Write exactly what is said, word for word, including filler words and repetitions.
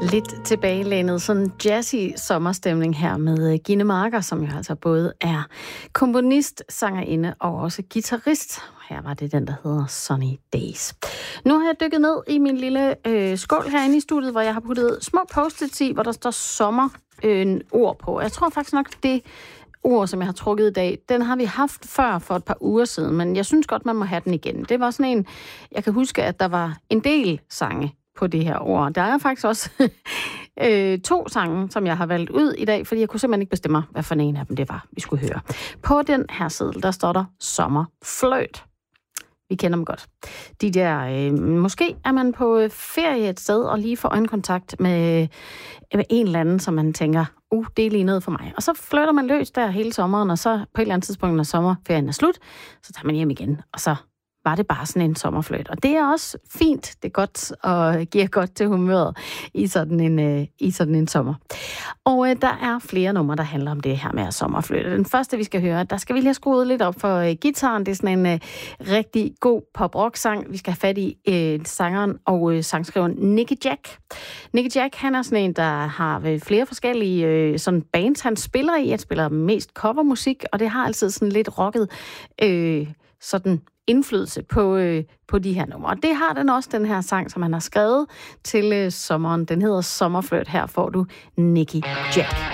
Lidt tilbagelænet, sådan jazzy sommerstemning her med Gitte Marker, som jo altså både er komponist, sangerinde og også guitarist. Her var det den, der hedder Sunny Days. Nu har jeg dykket ned i min lille øh, skål herinde i studiet, hvor jeg har puttet små post-its i, hvor der står sommer øh, ord på. Jeg tror faktisk nok, det ord, som jeg har trukket i dag, den har vi haft før for et par uger siden, men jeg synes godt, man må have den igen. Det var sådan en, jeg kan huske, at der var en del sange på det her ord. Der er faktisk også øh, to sange, som jeg har valgt ud i dag, fordi jeg kunne simpelthen ikke bestemme, hvad for en af dem det var, vi skulle høre. På den her seddel, der står der sommerfløjt. Vi kender dem godt. De der, øh, måske er man på ferie et sted og lige får øjenkontakt med, med en eller anden, som man tænker, uh, det er lige noget for mig. Og så flytter man løs der hele sommeren, og så på et eller andet tidspunkt, når sommerferien er slut, så tager man hjem igen, og så var det bare sådan en sommerfløjt. Og det er også fint, det er godt og giver godt til humøret i sådan en, øh, i sådan en sommer. Og øh, der er flere numre, der handler om det her med sommerfløjt. Den første, vi skal høre, der skal vi lige have skruet lidt op for øh, gitaren. Det er sådan en øh, rigtig god pop-rock-sang. Vi skal have fat i øh, sangeren og øh, sangskriveren Nicky Jack. Nicky Jack, han er sådan en, der har øh, flere forskellige øh, sådan bands, han spiller i. Han spiller mest covermusik, og det har altid sådan lidt rocket øh, sådan indflydelse på, øh, på de her numre. Og det har den også, den her sang, som han har skrevet til øh, sommeren. Den hedder Sommerfløjt. Her får du Nicky Jack.